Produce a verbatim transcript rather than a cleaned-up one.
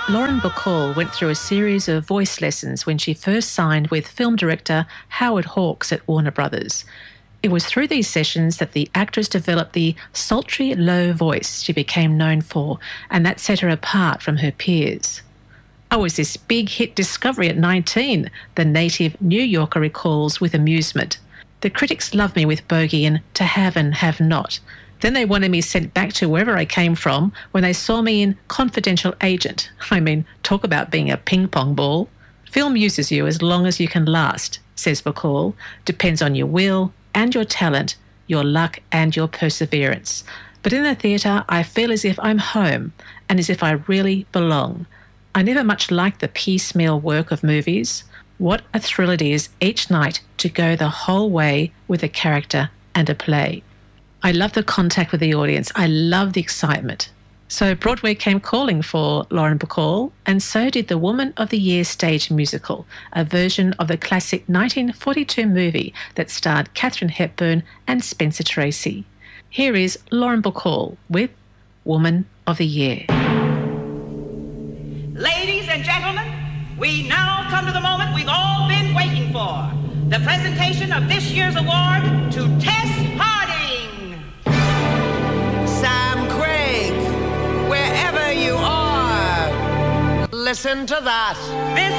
Lauren Bacall went through a series of voice lessons when she first signed with film director Howard Hawks at Warner Brothers. It was through these sessions that the actress developed the sultry, low voice she became known for, and that set her apart from her peers. I was this big hit discovery at nineteen, the native New Yorker recalls with amusement. The critics loved me with Bogey and To Have and Have Not. Then they wanted me sent back to wherever I came from when they saw me in Confidential Agent. I mean, talk about being a ping-pong ball. Film uses you as long as you can last, says Bacall. Depends on your will and your talent, your luck and your perseverance. But in the theatre, I feel as if I'm home and as if I really belong. I never much liked the piecemeal work of movies. What a thrill it is each night to go the whole way with a character and a play. I love the contact with the audience. I love the excitement. So Broadway came calling for Lauren Bacall, and so did the Woman of the Year stage musical, a version of the classic nineteen forty-two movie that starred Katharine Hepburn and Spencer Tracy. Here is Lauren Bacall with Woman of the Year. Ladies and gentlemen, we now come to the moment we've all been waiting for. The presentation of this year's award to Tess Harding. Sam Craig, wherever you are, listen to that. This